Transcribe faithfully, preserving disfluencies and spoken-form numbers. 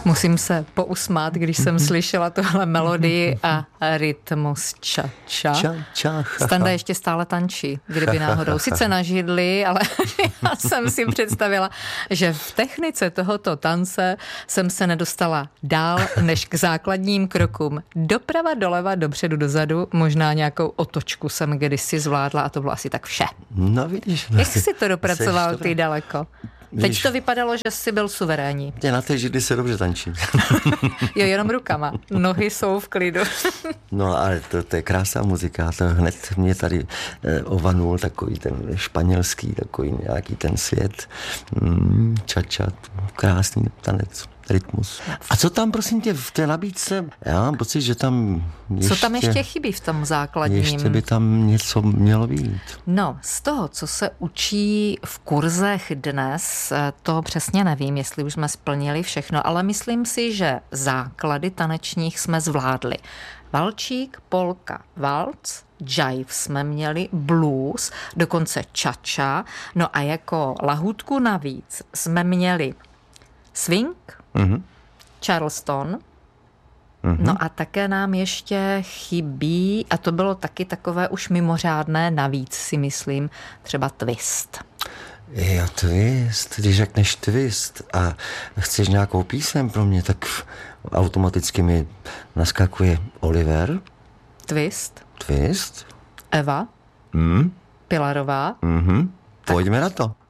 Musím se pousmát, když jsem slyšela tohle melodii a rytmus ča-ča. Ča-ča. Standa ještě stále tančí, kdyby náhodou. Sice na židli, ale já jsem si představila, že v technice tohoto tance jsem se nedostala dál než k základním krokům. Doprava, doleva, dopředu, dozadu. Možná nějakou otočku jsem kdysi zvládla a to bylo asi tak vše. No vidíš. Jak jsi to dopracoval ty daleko? Teď Víš, to vypadalo, že jsi byl suverénní. na té židli se dobře tančí. Jo, jenom rukama. Nohy jsou v klidu. No ale to, to je krásná muzika. To hned mě tady eh, ovanul takový ten španělský, takový nějaký ten svět. Mm, ča-ča, krásný tanec, rytmus. A co tam, prosím tě, v té nabídce? Já mám pocit, že tam ještě... Co tam ještě chybí v tom základním? Ještě by tam něco mělo být. No, z toho, co se učí v kurzech dnes, to přesně nevím, jestli už jsme splnili všechno, ale myslím si, že základy tanečních jsme zvládli. Valčík, polka, valc, jive jsme měli, blues, dokonce ča-ča, no a jako lahůdku navíc jsme měli swing, Mm-hmm. Charleston, Mm-hmm. no a také nám ještě chybí, a to bylo taky takové už mimořádné navíc, si myslím, třeba twist. Jo, twist, když řekneš twist a chceš nějakou písem pro mě, tak automaticky mi naskakuje Oliver. Twist, Twist. Eva, Mm. Pilarová. Mm-hmm. Pojďme na to.